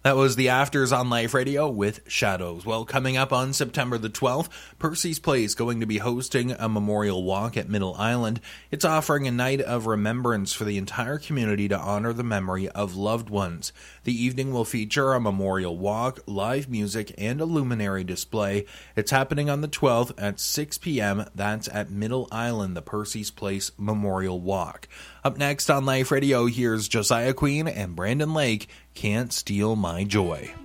That was the Afters on Life Radio with Shadows. Well, coming up on September the 12th, Percy's Place going to be hosting a memorial walk at Middle Island. It's offering a night of remembrance for the entire community to honor the memory of loved ones. The evening will feature a memorial walk, live music, and a luminary display. It's happening on the 12th at 6 p.m. That's at Middle Island, the Percy's Place Memorial Walk. Up next on Life Radio, here's Josiah Queen and Brandon Lake, Can't Steal My Joy.